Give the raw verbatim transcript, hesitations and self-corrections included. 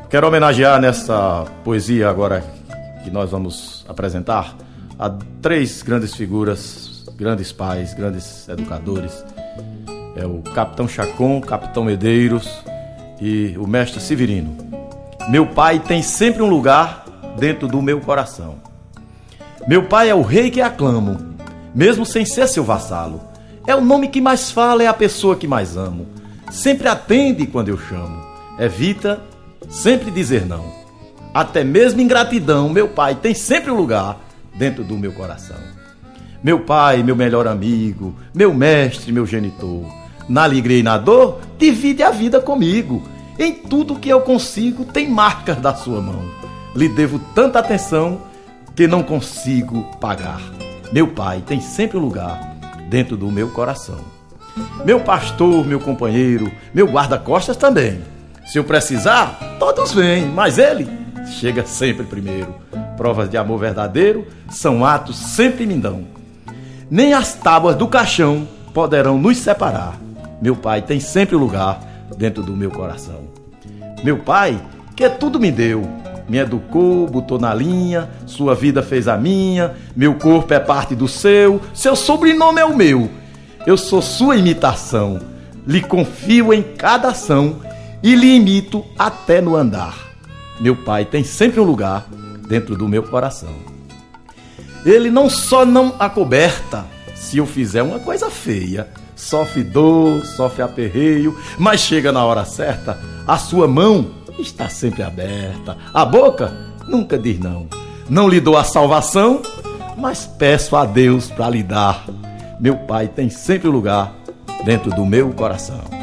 Quero homenagear nessa poesia agora que nós vamos apresentar a três grandes figuras, grandes pais, grandes educadores. É o Capitão Chacon, Capitão Medeiros e o Mestre Severino. Meu pai tem sempre um lugar dentro do meu coração. Meu pai é o rei que aclamo, mesmo sem ser seu vassalo. É o nome que mais fala, é a pessoa que mais amo. Sempre atende quando eu chamo. Evita sempre dizer não. Até mesmo ingratidão, meu pai tem sempre um lugar dentro do meu coração. Meu pai, meu melhor amigo, meu mestre, meu genitor. Na alegria e na dor, divide a vida comigo. Em tudo que eu consigo, tem marcas da sua mão. Lhe devo tanta atenção que não consigo pagar. Meu pai tem sempre um lugar dentro do meu coração. Meu pastor, meu companheiro, meu guarda-costas também. Se eu precisar, todos vêm, mas ele chega sempre primeiro. Provas de amor verdadeiro são atos sempre me dão. Nem as tábuas do caixão poderão nos separar. Meu pai tem sempre lugar dentro do meu coração. Meu pai, que tudo me deu, me educou, botou na linha, sua vida fez a minha, meu corpo é parte do seu, seu sobrenome é o meu. Eu sou sua imitação, lhe confio em cada ação e lhe imito até no andar. Meu pai tem sempre um lugar dentro do meu coração. Ele não só não acoberta se eu fizer uma coisa feia, sofre dor, sofre aperreio, mas chega na hora certa, a sua mão está sempre aberta, a boca nunca diz não. Não lhe dou a salvação, mas peço a Deus para lhe dar. Meu pai tem sempre lugar dentro do meu coração.